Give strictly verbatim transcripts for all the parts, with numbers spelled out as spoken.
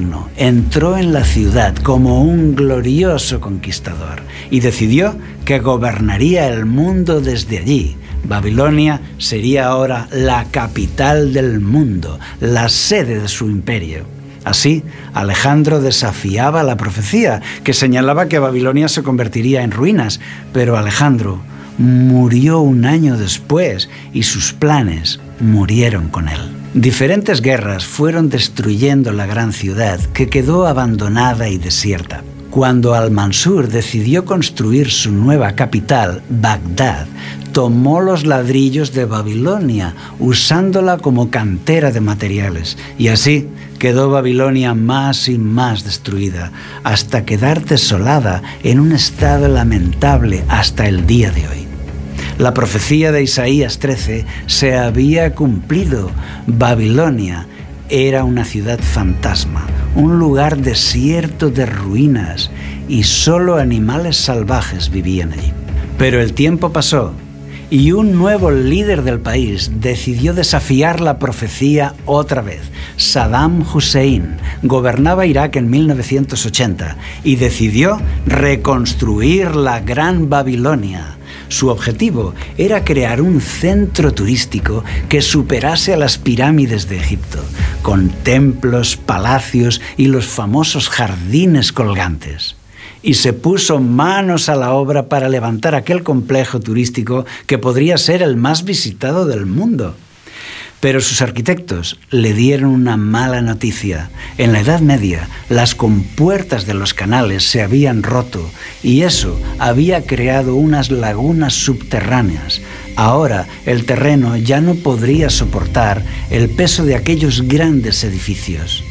maligno entró en la ciudad como un glorioso conquistador y decidió que gobernaría el mundo desde allí. Babilonia sería ahora la capital del mundo, la sede de su imperio. Así, Alejandro desafiaba la profecía que señalaba que Babilonia se convertiría en ruinas, pero Alejandro murió un año después y sus planes murieron con él. Diferentes guerras fueron destruyendo la gran ciudad que quedó abandonada y desierta. Cuando Al-Mansur decidió construir su nueva capital, Bagdad, tomó los ladrillos de Babilonia, usándola como cantera de materiales. Y así quedó Babilonia más y más destruida, hasta quedar desolada en un estado lamentable hasta el día de hoy. La profecía de Isaías trece se había cumplido. Babilonia era una ciudad fantasma, un lugar desierto de ruinas, y solo animales salvajes vivían allí. Pero el tiempo pasó y un nuevo líder del país decidió desafiar la profecía otra vez. Saddam Hussein gobernaba Irak en mil novecientos ochenta y decidió reconstruir la Gran Babilonia. Su objetivo era crear un centro turístico que superase a las pirámides de Egipto, con templos, palacios y los famosos jardines colgantes. Y se puso manos a la obra para levantar aquel complejo turístico que podría ser el más visitado del mundo. Pero sus arquitectos le dieron una mala noticia. En la Edad Media, las compuertas de los canales se habían roto y eso había creado unas lagunas subterráneas. Ahora el terreno ya no podría soportar el peso de aquellos grandes edificios.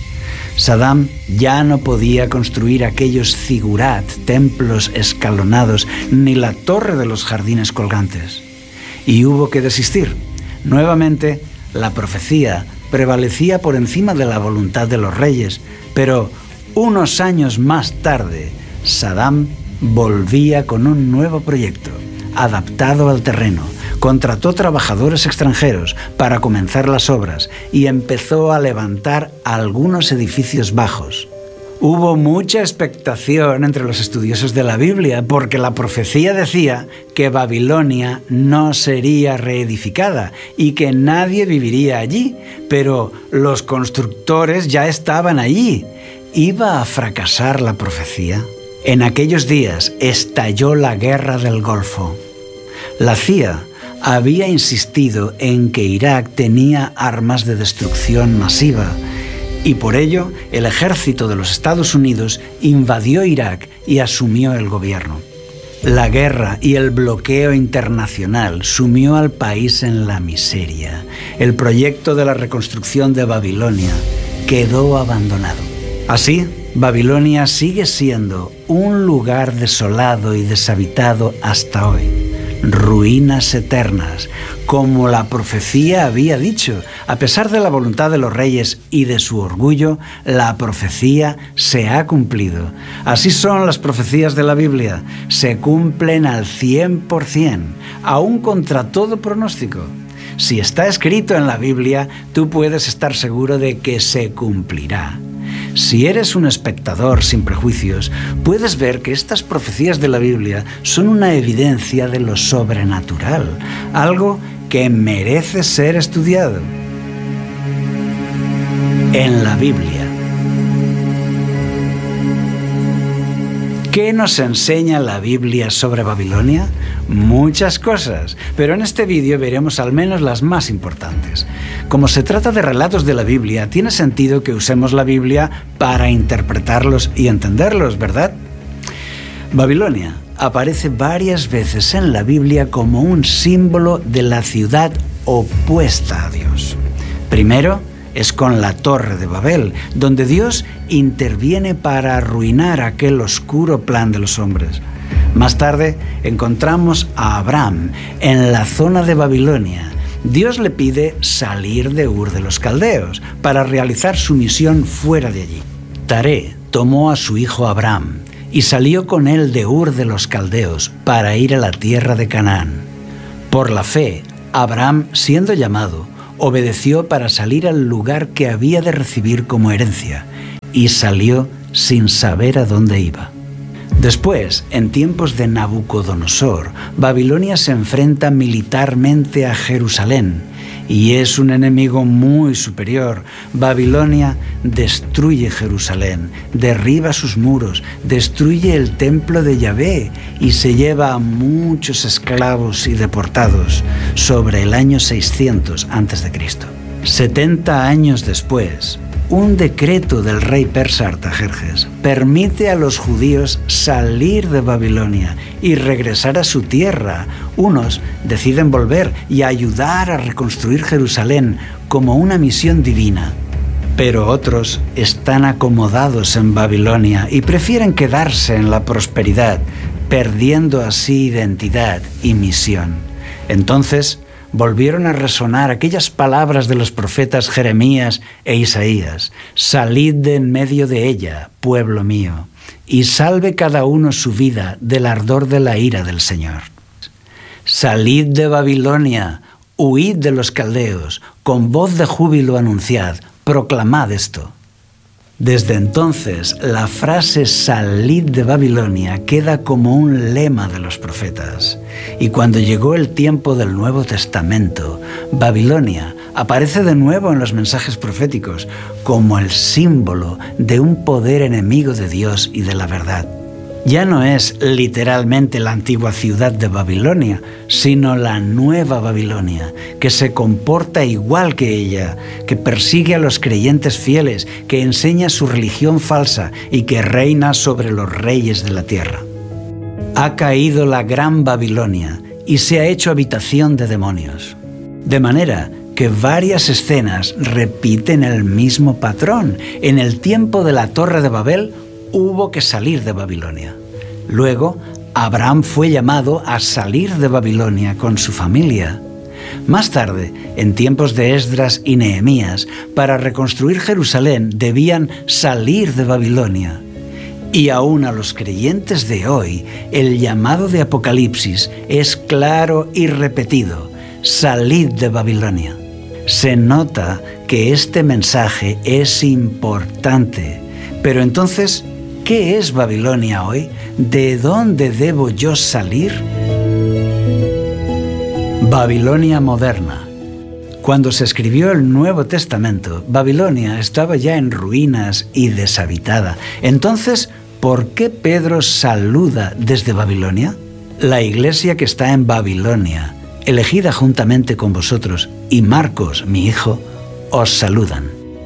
Saddam ya no podía construir aquellos zigurat, templos escalonados, ni la torre de los jardines colgantes. Y hubo que desistir. Nuevamente, la profecía prevalecía por encima de la voluntad de los reyes, pero unos años más tarde, Saddam volvía con un nuevo proyecto, adaptado al terreno. Contrató trabajadores extranjeros para comenzar las obras y empezó a levantar algunos edificios bajos. Hubo mucha expectación entre los estudiosos de la Biblia porque la profecía decía que Babilonia no sería reedificada y que nadie viviría allí, pero los constructores ya estaban allí. ¿Iba a fracasar la profecía? En aquellos días estalló la Guerra del Golfo. La C I A había insistido en que Irak tenía armas de destrucción masiva, y por ello el ejército de los Estados Unidos invadió Irak y asumió el gobierno. La guerra y el bloqueo internacional sumió al país en la miseria. El proyecto de la reconstrucción de Babilonia quedó abandonado. Así, Babilonia sigue siendo un lugar desolado y deshabitado hasta hoy. Ruinas eternas, como la profecía había dicho. A pesar de la voluntad de los reyes y de su orgullo, la profecía se ha cumplido. Así son las profecías de la Biblia, se cumplen al cien por ciento, aún contra todo pronóstico. Si está escrito en la Biblia, tú puedes estar seguro de que se cumplirá. Si eres un espectador sin prejuicios, puedes ver que estas profecías de la Biblia son una evidencia de lo sobrenatural, algo que merece ser estudiado. En la Biblia. ¿Qué nos enseña la Biblia sobre Babilonia? Muchas cosas, pero en este vídeo veremos al menos las más importantes. Como se trata de relatos de la Biblia, tiene sentido que usemos la Biblia para interpretarlos y entenderlos, ¿verdad? Babilonia aparece varias veces en la Biblia como un símbolo de la ciudad opuesta a Dios. Primero, es con la Torre de Babel, donde Dios interviene para arruinar aquel oscuro plan de los hombres. Más tarde encontramos a Abraham en la zona de Babilonia. Dios le pide salir de Ur de los Caldeos para realizar su misión fuera de allí. Taré tomó a su hijo Abraham y salió con él de Ur de los Caldeos para ir a la tierra de Canaán. Por la fe, Abraham, siendo llamado, obedeció para salir al lugar que había de recibir como herencia. y salió sin saber a dónde iba. Después, en tiempos de Nabucodonosor, Babilonia se enfrenta militarmente a Jerusalén y es un enemigo muy superior. Babilonia destruye Jerusalén, derriba sus muros, destruye el templo de Yahvé y se lleva a muchos esclavos y deportados sobre el año seiscientos antes de Cristo. setenta años después, un decreto del rey persa Artajerjes permite a los judíos salir de Babilonia y regresar a su tierra. Unos deciden volver y ayudar a reconstruir Jerusalén como una misión divina, pero otros están acomodados en Babilonia y prefieren quedarse en la prosperidad, perdiendo así identidad y misión. Entonces, volvieron a resonar aquellas palabras de los profetas Jeremías e Isaías: «Salid de en medio de ella, pueblo mío, y salve cada uno su vida del ardor de la ira del Señor. Salid de Babilonia, huid de los caldeos, con voz de júbilo anunciad, proclamad esto». Desde entonces, la frase «salid de Babilonia» queda como un lema de los profetas. Y cuando llegó el tiempo del Nuevo Testamento, Babilonia aparece de nuevo en los mensajes proféticos como el símbolo de un poder enemigo de Dios y de la verdad. Ya no es literalmente la antigua ciudad de Babilonia, sino la nueva Babilonia, que se comporta igual que ella, que persigue a los creyentes fieles, que enseña su religión falsa y que reina sobre los reyes de la tierra. Ha caído la gran Babilonia y se ha hecho habitación de demonios. De manera que varias escenas repiten el mismo patrón. En el tiempo de la Torre de Babel, hubo que salir de Babilonia. Luego, Abraham fue llamado a salir de Babilonia con su familia. Más tarde, en tiempos de Esdras y Nehemías, para reconstruir Jerusalén debían salir de Babilonia. Y aún a los creyentes de hoy, el llamado de Apocalipsis es claro y repetido: salid de Babilonia. Se nota que este mensaje es importante. Pero entonces, ¿qué es Babilonia hoy? ¿De dónde debo yo salir? Babilonia moderna. Cuando se escribió el Nuevo Testamento, Babilonia estaba ya en ruinas y deshabitada. Entonces, ¿por qué Pedro saluda desde Babilonia? La iglesia que está en Babilonia, elegida juntamente con vosotros, y Marcos, mi hijo, os saludan.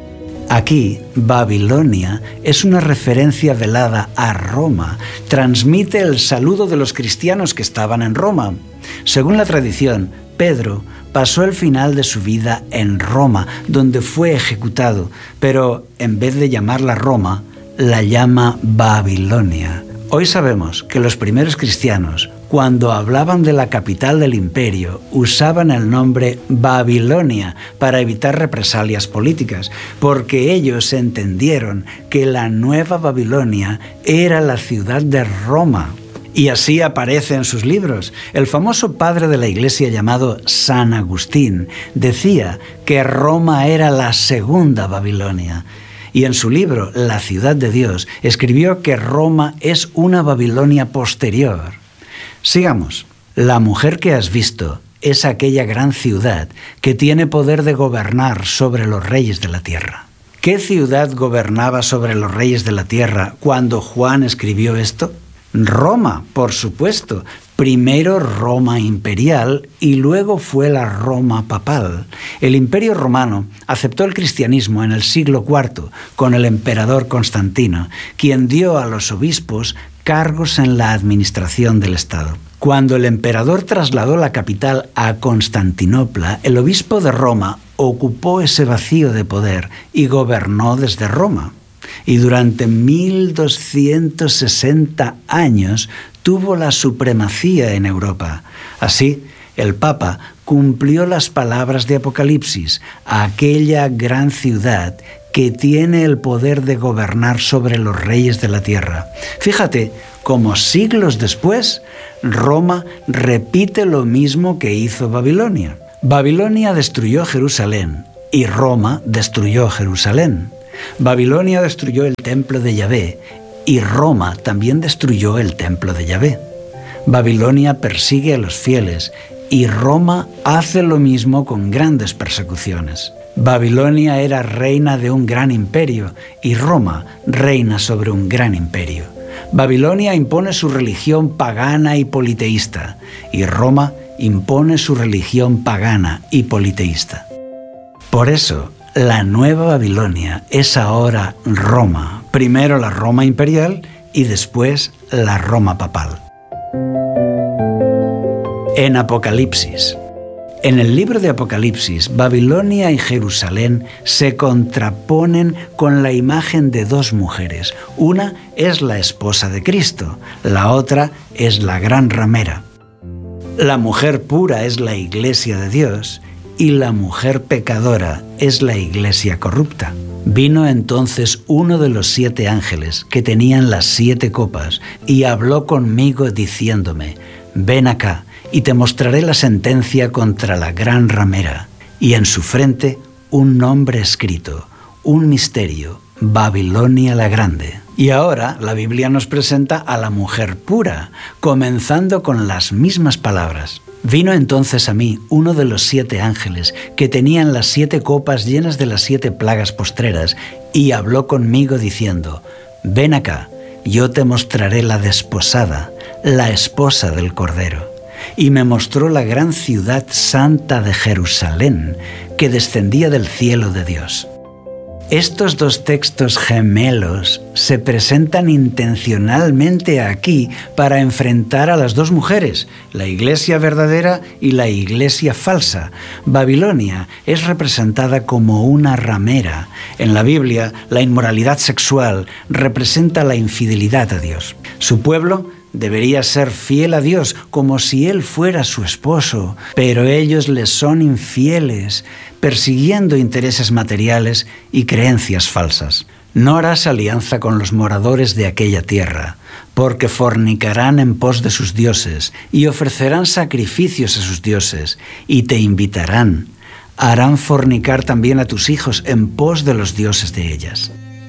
Aquí, Babilonia es una referencia velada a Roma. Transmite el saludo de los cristianos que estaban en Roma. Según la tradición, Pedro pasó el final de su vida en Roma, donde fue ejecutado, pero en vez de llamarla Roma, la llama Babilonia. Hoy sabemos que los primeros cristianos, cuando hablaban de la capital del imperio, usaban el nombre Babilonia para evitar represalias políticas, porque ellos entendieron que la nueva Babilonia era la ciudad de Roma. Y así aparece en sus libros. El famoso padre de la iglesia llamado San Agustín decía que Roma era la segunda Babilonia. Y en su libro, La ciudad de Dios, escribió que Roma es una Babilonia posterior. Sigamos. La mujer que has visto es aquella gran ciudad que tiene poder de gobernar sobre los reyes de la tierra. ¿Qué ciudad gobernaba sobre los reyes de la tierra cuando Juan escribió esto? Roma, por supuesto. Primero Roma imperial y luego fue la Roma papal. El Imperio Romano aceptó el cristianismo en el siglo cuarto con el emperador Constantino, quien dio a los obispos cargos en la administración del Estado. Cuando el emperador trasladó la capital a Constantinopla, el obispo de Roma ocupó ese vacío de poder y gobernó desde Roma. Y durante mil doscientos sesenta años tuvo la supremacía en Europa. Así, el Papa cumplió las palabras de Apocalipsis, aquella gran ciudad que tiene el poder de gobernar sobre los reyes de la tierra. Fíjate, como siglos después, Roma repite lo mismo que hizo Babilonia. Babilonia destruyó Jerusalén y Roma destruyó Jerusalén. Babilonia destruyó el templo de Yahvé y Roma también destruyó el templo de Yahvé. Babilonia persigue a los fieles y Roma hace lo mismo con grandes persecuciones. Babilonia era reina de un gran imperio y Roma reina sobre un gran imperio. Babilonia impone su religión pagana y politeísta y Roma impone su religión pagana y politeísta. Por eso, la nueva Babilonia es ahora Roma, primero la Roma imperial y después la Roma papal. En Apocalipsis. En el libro de Apocalipsis, Babilonia y Jerusalén se contraponen con la imagen de dos mujeres. Una es la esposa de Cristo, la otra es la gran ramera. La mujer pura es la iglesia de Dios y la mujer pecadora es la iglesia corrupta. Vino entonces uno de los siete ángeles que tenían las siete copas y habló conmigo diciéndome: ven acá y te mostraré la sentencia contra la gran ramera, y en su frente un nombre escrito, un misterio, Babilonia la Grande. Y ahora la Biblia nos presenta a la mujer pura, comenzando con las mismas palabras. Vino entonces a mí uno de los siete ángeles que tenían las siete copas llenas de las siete plagas postreras, y habló conmigo diciendo: ven acá, yo te mostraré la desposada, la esposa del Cordero. Y me mostró la gran ciudad santa de Jerusalén, que descendía del cielo de Dios. Estos dos textos gemelos se presentan intencionalmente aquí para enfrentar a las dos mujeres, la iglesia verdadera y la iglesia falsa. Babilonia es representada como una ramera. En la Biblia, la inmoralidad sexual representa la infidelidad a Dios. Su pueblo debería ser fiel a Dios como si Él fuera su esposo, pero ellos les son infieles, persiguiendo intereses materiales y creencias falsas. No harás alianza con los moradores de aquella tierra, porque fornicarán en pos de sus dioses y ofrecerán sacrificios a sus dioses, y te invitarán. Harán fornicar también a tus hijos en pos de los dioses de ellas.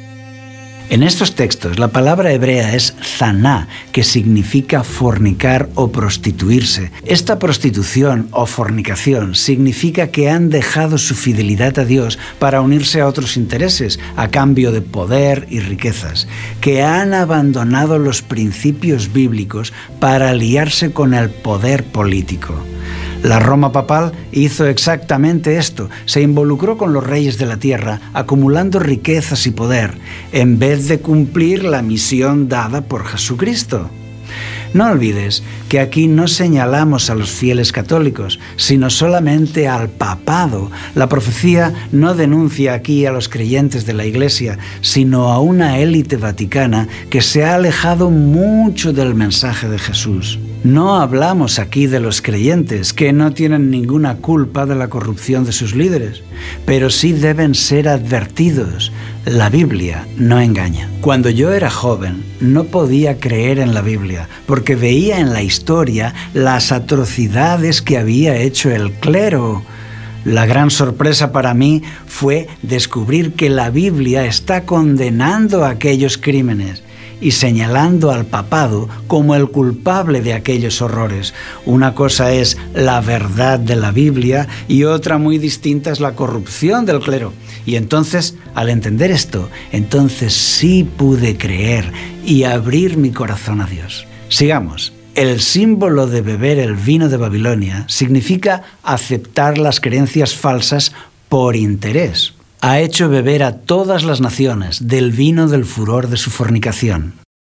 En estos textos, la palabra hebrea es zaná, que significa fornicar o prostituirse. Esta prostitución o fornicación significa que han dejado su fidelidad a Dios para unirse a otros intereses, a cambio de poder y riquezas, que han abandonado los principios bíblicos para aliarse con el poder político. La Roma papal hizo exactamente esto, se involucró con los reyes de la tierra, acumulando riquezas y poder, en vez de cumplir la misión dada por Jesucristo. No olvides que aquí no señalamos a los fieles católicos, sino solamente al papado. La profecía no denuncia aquí a los creyentes de la Iglesia, sino a una élite vaticana que se ha alejado mucho del mensaje de Jesús. No hablamos aquí de los creyentes, que no tienen ninguna culpa de la corrupción de sus líderes, pero sí deben ser advertidos. La Biblia no engaña. Cuando yo era joven, no podía creer en la Biblia, porque veía en la historia las atrocidades que había hecho el clero. La gran sorpresa para mí fue descubrir que la Biblia está condenando a aquellos crímenes y señalando al papado como el culpable de aquellos horrores. Una cosa es la verdad de la Biblia y otra muy distinta es la corrupción del clero. Y entonces, al entender esto, entonces sí pude creer y abrir mi corazón a Dios. Sigamos. El símbolo de beber el vino de Babilonia significa aceptar las creencias falsas por interés. Ha hecho beber a todas las naciones del vino del furor de su fornicación.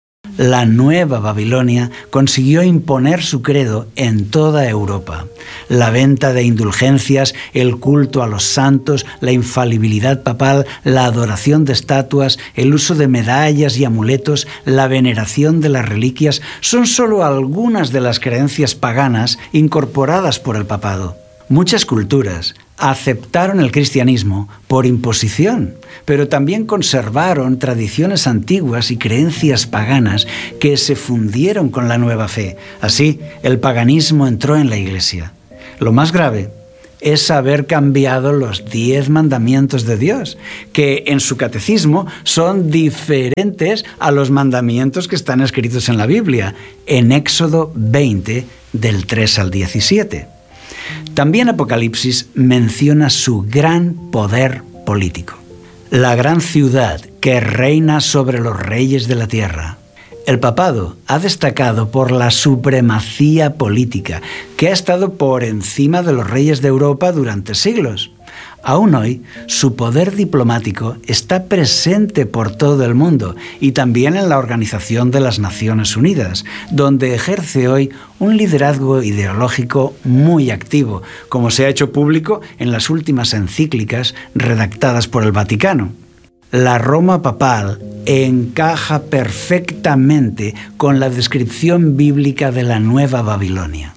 La nueva Babilonia consiguió imponer su credo en toda Europa. La venta de indulgencias, el culto a los santos, la infalibilidad papal, la adoración de estatuas, el uso de medallas y amuletos, la veneración de las reliquias, son solo algunas de las creencias paganas incorporadas por el papado. Muchas culturas aceptaron el cristianismo por imposición, pero también conservaron tradiciones antiguas y creencias paganas que se fundieron con la nueva fe. Así, el paganismo entró en la Iglesia. Lo más grave es haber cambiado los diez mandamientos de Dios, que en su catecismo son diferentes a los mandamientos que están escritos en la Biblia, en Éxodo veinte, del tres al diecisiete. También Apocalipsis menciona su gran poder político. La gran ciudad que reina sobre los reyes de la tierra. El papado ha destacado por la supremacía política que ha estado por encima de los reyes de Europa durante siglos. Aún hoy, su poder diplomático está presente por todo el mundo y también en la Organización de las Naciones Unidas, donde ejerce hoy un liderazgo ideológico muy activo, como se ha hecho público en las últimas encíclicas redactadas por el Vaticano. La Roma papal encaja perfectamente con la descripción bíblica de la Nueva Babilonia.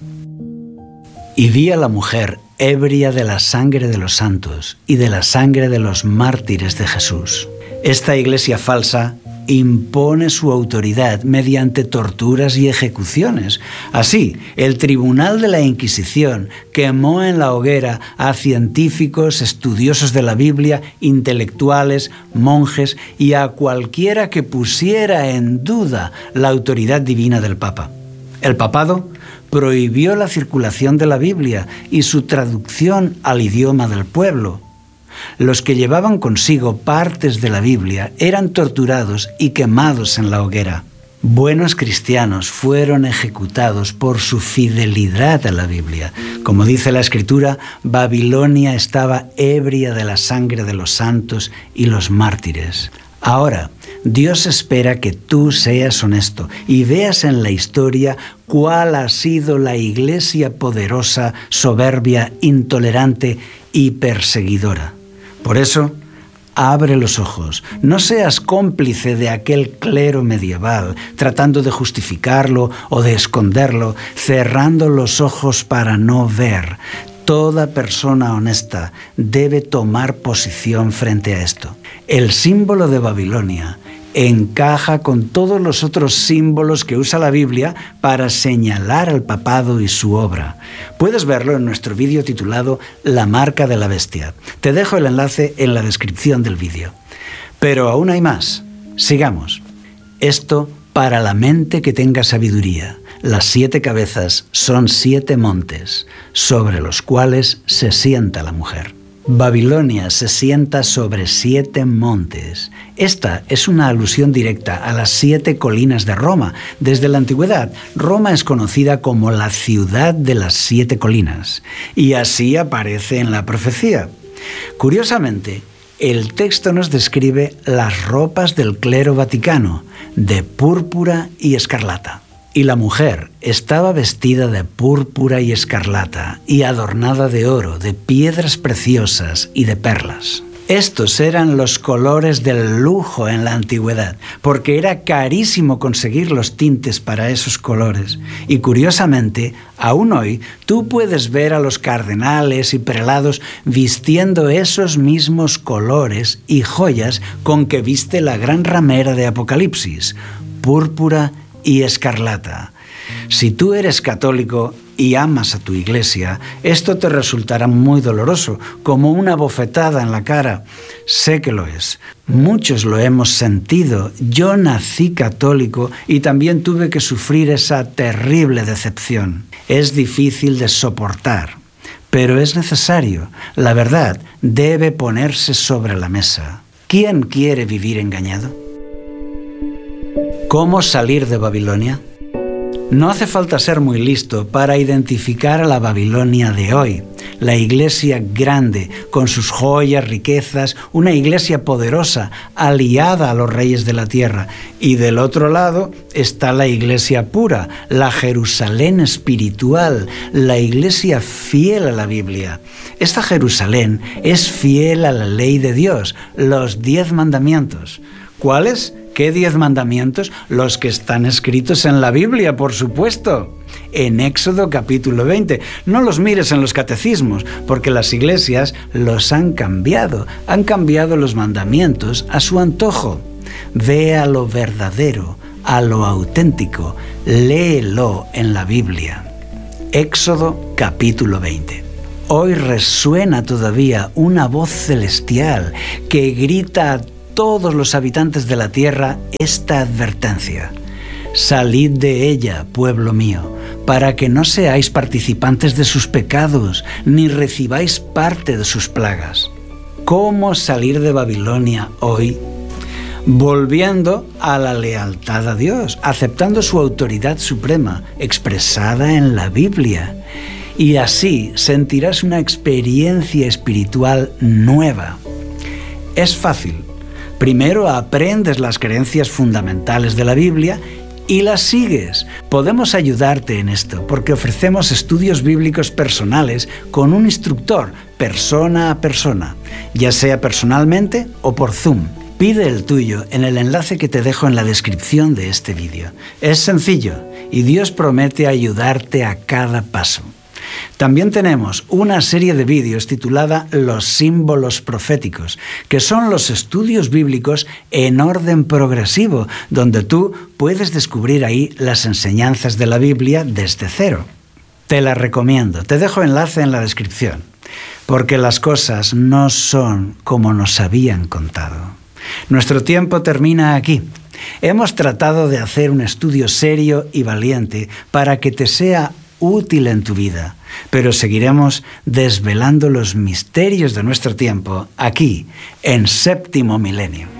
Y vi a la mujer ebria de la sangre de los santos y de la sangre de los mártires de Jesús. Esta iglesia falsa impone su autoridad mediante torturas y ejecuciones. Así, el Tribunal de la Inquisición quemó en la hoguera a científicos, estudiosos de la Biblia, intelectuales, monjes y a cualquiera que pusiera en duda la autoridad divina del Papa. El papado prohibió la circulación de la Biblia y su traducción al idioma del pueblo. Los que llevaban consigo partes de la Biblia eran torturados y quemados en la hoguera. Buenos cristianos fueron ejecutados por su fidelidad a la Biblia. Como dice la Escritura, Babilonia estaba ebria de la sangre de los santos y los mártires. Ahora, Dios espera que tú seas honesto y veas en la historia cuál ha sido la iglesia poderosa, soberbia, intolerante y perseguidora. Por eso, abre los ojos. No seas cómplice de aquel clero medieval, tratando de justificarlo o de esconderlo, cerrando los ojos para no ver. Toda persona honesta debe tomar posición frente a esto. El símbolo de Babilonia encaja con todos los otros símbolos que usa la Biblia para señalar al papado y su obra. Puedes verlo en nuestro vídeo titulado La marca de la bestia. Te dejo el enlace en la descripción del vídeo. Pero aún hay más. Sigamos. Esto para la mente que tenga sabiduría. Las siete cabezas son siete montes, sobre los cuales se sienta la mujer. Babilonia se sienta sobre siete montes. Esta es una alusión directa a las siete colinas de Roma. Desde la antigüedad, Roma es conocida como la ciudad de las siete colinas, y así aparece en la profecía. Curiosamente, el texto nos describe las ropas del clero vaticano, de púrpura y escarlata. Y la mujer estaba vestida de púrpura y escarlata y adornada de oro, de piedras preciosas y de perlas. Estos eran los colores del lujo en la antigüedad, porque era carísimo conseguir los tintes para esos colores. Y curiosamente, aún hoy, tú puedes ver a los cardenales y prelados vistiendo esos mismos colores y joyas con que viste la gran ramera de Apocalipsis, púrpura y escarlata. Si tú eres católico y amas a tu iglesia, esto te resultará muy doloroso, como una bofetada en la cara. Sé que lo es. Muchos lo hemos sentido. Yo nací católico y también tuve que sufrir esa terrible decepción. Es difícil de soportar, pero es necesario. La verdad debe ponerse sobre la mesa. ¿Quién quiere vivir engañado? ¿Cómo salir de Babilonia? No hace falta ser muy listo para identificar a la Babilonia de hoy, la iglesia grande, con sus joyas, riquezas, una iglesia poderosa, aliada a los reyes de la tierra. Y del otro lado está la iglesia pura, la Jerusalén espiritual, la iglesia fiel a la Biblia. Esta Jerusalén es fiel a la ley de Dios, los diez mandamientos. ¿Cuáles? ¿Qué diez mandamientos? Los que están escritos en la Biblia, por supuesto. En Éxodo capítulo veinte. No los mires en los catecismos, porque las iglesias los han cambiado. Han cambiado los mandamientos a su antojo. Ve a lo verdadero, a lo auténtico. Léelo en la Biblia. Éxodo capítulo veinte. Hoy resuena todavía una voz celestial que grita a todos los habitantes de la tierra esta advertencia: salid de ella, pueblo mío, para que no seáis participantes de sus pecados, ni recibáis parte de sus plagas. ¿Cómo salir de Babilonia hoy? Volviendo a la lealtad a Dios, aceptando su autoridad suprema, expresada en la Biblia. Y así sentirás una experiencia espiritual nueva. Es fácil. Primero aprendes las creencias fundamentales de la Biblia y las sigues. Podemos ayudarte en esto porque ofrecemos estudios bíblicos personales con un instructor, persona a persona, ya sea personalmente o por Zoom. Pide el tuyo en el enlace que te dejo en la descripción de este vídeo. Es sencillo y Dios promete ayudarte a cada paso. También tenemos una serie de vídeos titulada Los símbolos proféticos, que son los estudios bíblicos en orden progresivo, donde tú puedes descubrir ahí las enseñanzas de la Biblia desde cero. Te la recomiendo, te dejo enlace en la descripción, porque las cosas no son como nos habían contado. Nuestro tiempo termina aquí. Hemos tratado de hacer un estudio serio y valiente para que te sea útil en tu vida, pero seguiremos desvelando los misterios de nuestro tiempo aquí, en Séptimo Milenio.